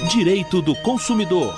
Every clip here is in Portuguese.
Direito do Consumidor.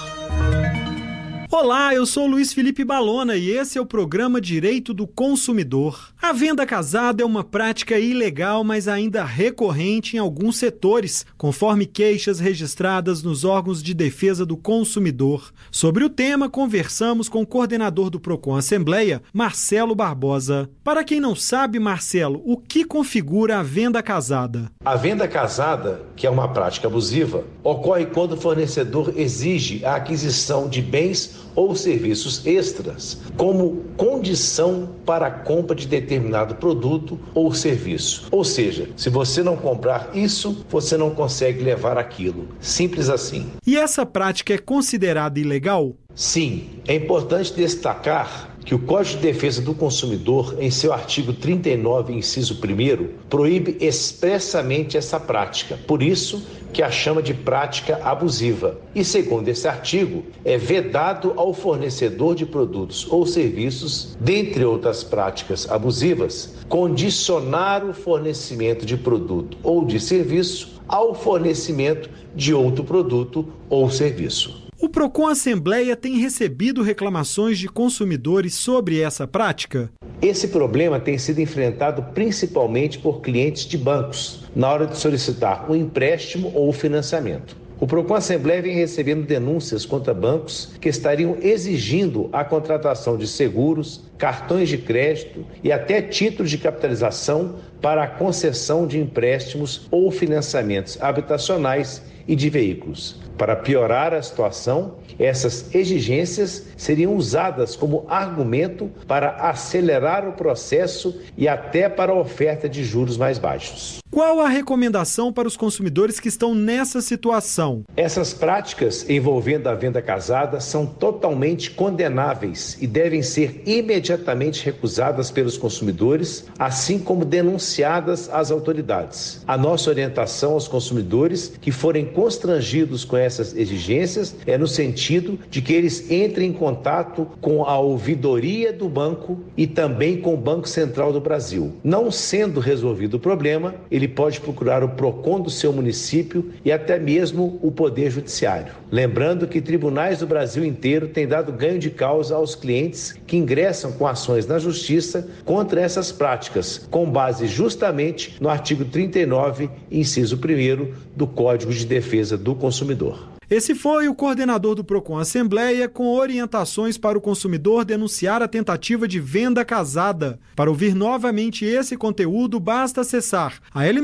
Olá, eu sou Luiz Felipe Balona e esse é o programa Direito do Consumidor. A venda casada é uma prática ilegal, mas ainda recorrente em alguns setores, conforme queixas registradas nos órgãos de defesa do consumidor. Sobre o tema, conversamos com o coordenador do Procon Assembleia, Marcelo Barbosa. Para quem não sabe, Marcelo, o que configura a venda casada? A venda casada, que é uma prática abusiva, ocorre quando o fornecedor exige a aquisição de bens ou serviços extras como condição para a compra de determinado produto ou serviço. Ou seja, se você não comprar isso, você não consegue levar aquilo. Simples assim. E essa prática é considerada ilegal? Sim, é importante destacar que o Código de Defesa do Consumidor, em seu artigo 39, inciso 1º, proíbe expressamente essa prática. Por isso que a chama de prática abusiva. E, segundo esse artigo, é vedado ao fornecedor de produtos ou serviços, dentre outras práticas abusivas, condicionar o fornecimento de produto ou de serviço ao fornecimento de outro produto ou serviço. O Procon Assembleia tem recebido reclamações de consumidores sobre essa prática? Esse problema tem sido enfrentado principalmente por clientes de bancos, na hora de solicitar um empréstimo ou financiamento. O Procon Assembleia vem recebendo denúncias contra bancos que estariam exigindo a contratação de seguros, cartões de crédito e até títulos de capitalização para a concessão de empréstimos ou financiamentos habitacionais e de veículos. Para piorar a situação, essas exigências seriam usadas como argumento para acelerar o processo e até para a oferta de juros mais baixos. Qual a recomendação para os consumidores que estão nessa situação? Essas práticas envolvendo a venda casada são totalmente condenáveis e devem ser imediatamente recusadas pelos consumidores, assim como denunciadas às autoridades. A nossa orientação aos consumidores que forem constrangidos com essas exigências é no sentido de que eles entrem em contato com a ouvidoria do banco e também com o Banco Central do Brasil. Não sendo resolvido o problema, ele pode procurar o Procon do seu município e até mesmo o Poder Judiciário. Lembrando que tribunais do Brasil inteiro têm dado ganho de causa aos clientes que ingressam com ações na Justiça contra essas práticas, com base justamente no artigo 39, inciso 1º do Código de Defesa do Consumidor. Esse foi o coordenador do Procon Assembleia com orientações para o consumidor denunciar a tentativa de venda casada. Para ouvir novamente esse conteúdo, basta acessar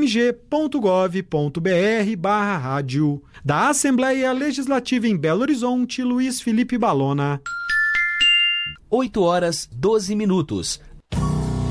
almg.gov.br/rádio. Da Assembleia Legislativa em Belo Horizonte, Luiz Felipe Balona. 8h12.